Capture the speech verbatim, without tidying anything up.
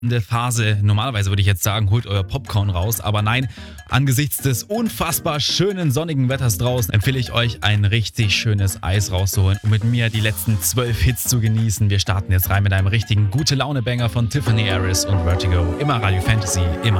Phase. Normalerweise würde ich jetzt sagen, holt euer Popcorn raus, aber nein, angesichts des unfassbar schönen sonnigen Wetters draußen empfehle ich euch, ein richtig schönes Eis rauszuholen und mit mir die letzten zwölf Hits zu genießen. Wir starten jetzt rein mit einem richtigen Gute-Laune-Banger von Tiffany Harris und Vertigo. Immer Radio Fantasy, immer